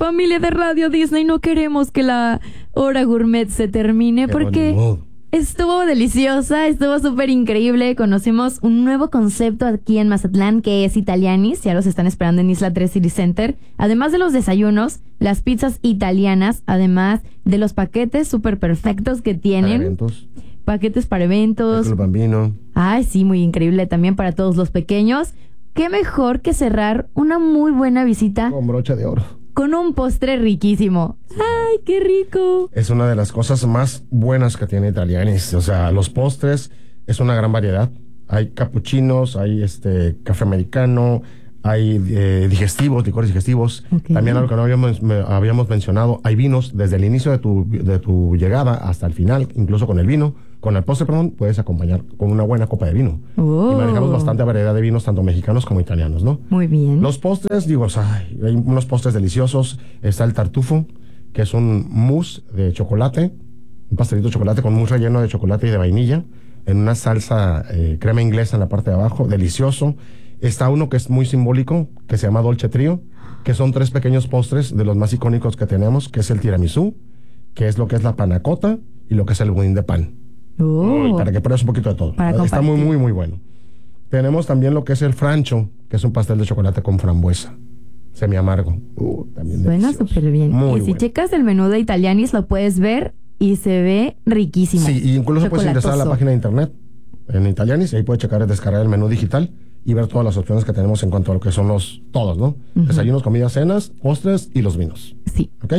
Familia de Radio Disney, no queremos que la hora gourmet se termine porque estuvo deliciosa, estuvo súper increíble. Conocimos un nuevo concepto aquí en Mazatlán que es Italianis. Ya los están esperando en Isla 3 City Center. Además de los desayunos, las pizzas italianas, además de los paquetes súper perfectos que tienen. Para eventos. Paquetes para eventos. El Club Bambino. Ay, sí, muy increíble también para todos los pequeños. Qué mejor que cerrar una muy buena visita Con brocha de oro. con un postre riquísimo. ¡Ay, qué rico! Es una de las cosas más buenas que tiene Italianis. O sea, los postres es una gran variedad. Hay capuchinos, hay café americano, hay licores digestivos. Okay. También algo que no habíamos mencionado, hay vinos desde el inicio de tu llegada hasta el final, incluso con el vino. Con el postre, puedes acompañar con una buena copa de vino. Oh. Y manejamos bastante variedad de vinos, tanto mexicanos como italianos, ¿no? Muy bien. Los postres, hay unos postres deliciosos. Está el tartufo, que es un mousse de chocolate, un pastelito de chocolate con mousse relleno de chocolate y de vainilla, en una salsa crema inglesa en la parte de abajo, delicioso. Está uno que es muy simbólico, que se llama Dolce Trio, que son 3 pequeños postres de los más icónicos que tenemos, que es el tiramisú, que es lo que es la panacota y lo que es el budín de pan. Para que pruebes un poquito de todo. Está muy, muy, muy bueno. Tenemos también lo que es el francho, que es un pastel de chocolate con frambuesa, semi amargo. También suena delicioso. súper bien. Muy y si bueno. checas el menú de Italianis lo puedes ver y se ve riquísimo. Sí, y incluso puedes ingresar a la página de internet en Italianis y ahí puedes descargar el menú digital y ver todas las opciones que tenemos en cuanto a lo que son todos, ¿no? Uh-huh. Desayunos, comidas, cenas, postres y los vinos. Sí. ¿Ok?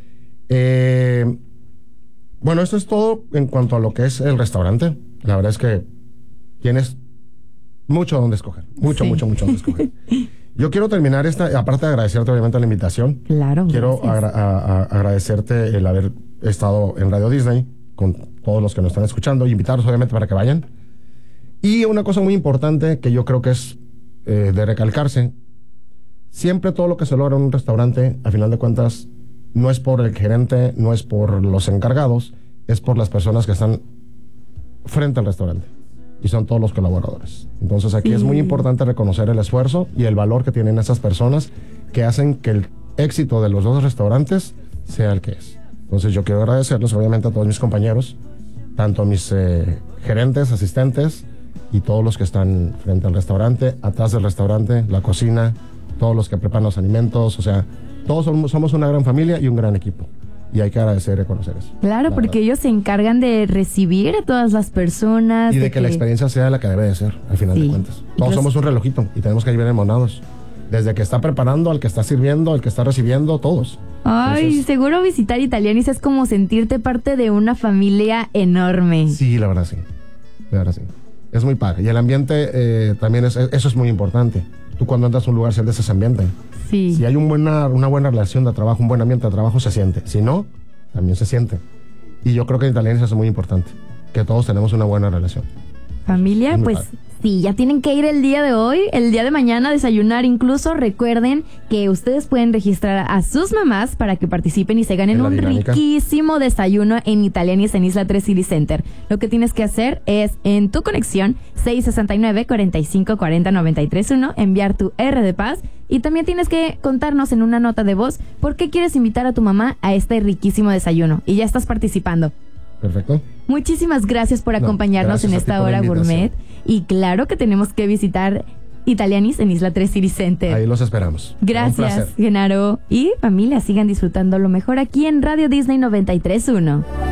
Bueno, esto es todo en cuanto a lo que es el restaurante. La verdad es que tienes mucho donde escoger. Mucho donde escoger. Yo quiero terminar aparte de agradecerte obviamente la invitación. Claro. Quiero agradecerte el haber estado en Radio Disney con todos los que nos están escuchando y invitarlos obviamente para que vayan. Y una cosa muy importante que yo creo que es de recalcarse, siempre todo lo que se logra en un restaurante, a final de cuentas, no es por el gerente, no es por los encargados, es por las personas que están frente al restaurante. Y son todos los colaboradores. Entonces aquí es muy importante reconocer el esfuerzo y el valor que tienen esas personas que hacen que el éxito de los 2 restaurantes sea el que es. Entonces yo quiero agradecerles obviamente a todos mis compañeros, tanto a mis gerentes, asistentes y todos los que están frente al restaurante, atrás del restaurante, la cocina, todos los que preparan los alimentos, o sea, todos somos una gran familia y un gran equipo. Y hay que agradecer y reconocer eso. Claro, porque ellos se encargan de recibir a todas las personas. Y de que la experiencia sea la que debe de ser, al final de cuentas. Todos somos un relojito y tenemos que ir bien emocionados. Desde el que está preparando, al que está sirviendo, al que está recibiendo, todos. Ay, entonces, seguro visitar Italianis es como sentirte parte de una familia enorme. Sí, la verdad sí. La verdad sí. Es muy padre. Y el ambiente también eso es muy importante. Tú cuando entras a un lugar sientes ese ambiente. Sí. Si hay una buena relación de trabajo, un buen ambiente de trabajo, se siente. Si no, también se siente. Y yo creo que en Italianis es muy importante, que todos tenemos una buena relación. Familia, pues sí, ya tienen que ir el día de hoy, el día de mañana a desayunar. Incluso recuerden que ustedes pueden registrar a sus mamás para que participen y se ganen un riquísimo desayuno en Italianis en Isla 3 City Center. Lo que tienes que hacer es en tu conexión 669-4540-931 enviar tu R de paz y también tienes que contarnos en una nota de voz por qué quieres invitar a tu mamá a este riquísimo desayuno y ya estás participando. Perfecto. Muchísimas gracias por acompañarnos en esta hora gourmet. Y claro que tenemos que visitar Italianis en Isla 3 City Center. Ahí los esperamos. Gracias, Genaro. Y familia, sigan disfrutando lo mejor aquí en Radio Disney 93.1.